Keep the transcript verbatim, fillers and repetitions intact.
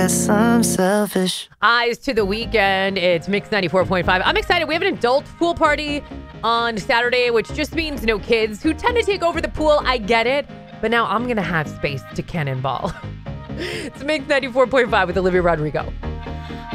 Guess I'm selfish. Eyes to the weekend. It's Mix ninety-four point five. I'm excited. We have an adult pool party on Saturday, which just means no kids who tend to take over the pool. I get it. But now I'm going to have space to cannonball. It's Mix ninety-four point five with Olivia Rodrigo.